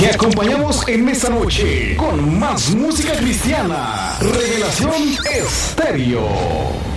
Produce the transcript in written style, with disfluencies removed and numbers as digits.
Te acompañamos en esta noche con más música cristiana. Revelación Estéreo.